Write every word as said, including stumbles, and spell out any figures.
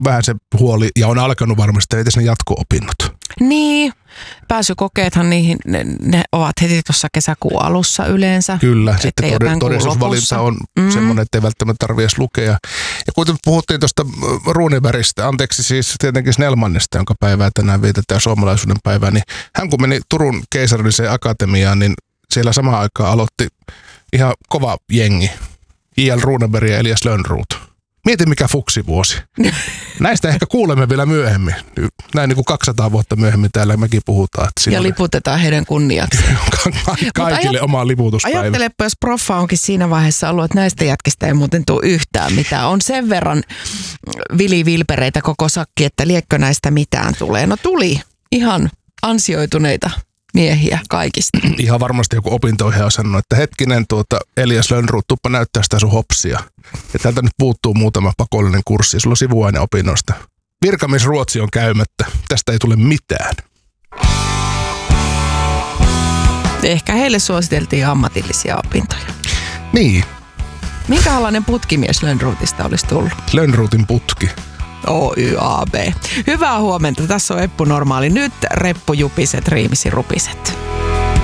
vähän se huoli, ja on alkanut varmasti, että ne jatko-opinnot. Niin, pääsykokeethan niihin, ne, ne ovat heti tuossa kesäkuun alussa yleensä. Kyllä, sitten, sitten todistusvalinta on mm. semmoinen, että ei välttämättä tarvitse edes lukea. Ja kuten puhuttiin tuosta Runebergistä, anteeksi siis tietenkin Snellmanista, jonka päivää tänään vietetään suomalaisuuden päivää, niin hän kun meni Turun keisarilliseen akatemiaan, niin siellä samaan aikaan aloitti ihan kova jengi. I L. Runeberg ja Elias Lönnrot. Mieti mikä fuksivuosi. Näistä ehkä kuulemme vielä myöhemmin. Näin niin kuin kaksisataa vuotta myöhemmin täällä mekin puhutaan. Että ja liputetaan heidän kunniaksi. Kaikille ajat, oma liputuspäivä. Ajattelepa, jos proffa onkin siinä vaiheessa ollut, että näistä jätkistä ei muuten tule yhtään mitään. On sen verran vilivilpereitä koko sakki, että liekkö näistä mitään tulee. No tuli ihan ansioituneita miehiä kaikista. Ihan varmasti joku opinto-ohjaaja on sanonut, että hetkinen tuota Elias Lönnrot, tuppa näyttää sitä sun hopsia. Ja täältä nyt puuttuu muutama pakollinen kurssi. Sulla on sivuaine opinnoista. Virkamiesruotsi on käymättä. Tästä ei tule mitään. Ehkä heille suositeltiin ammatillisia opintoja. Niin. Minkälainen putkimies Lönnrotista olisi tullut? Lönnrotin putki. O Y A B. Hyvää huomenta. Tässä on Eppu Normaali. Nyt reppujupiset, riimisi rupiset.